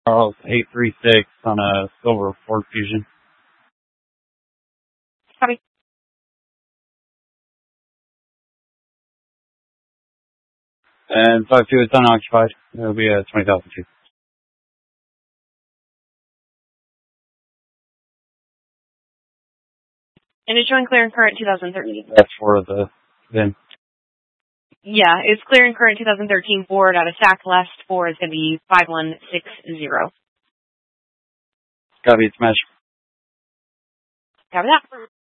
Charles 836 on a silver Ford Fusion. Copy. And 5-2, it's unoccupied. It'll be a 20,002. And it's showing clear and current 2013. That's for the VIN. Yeah, it's clear and current 2013 Ford out of stack left for is going to be 5160. Copy, it's matched. Copy that.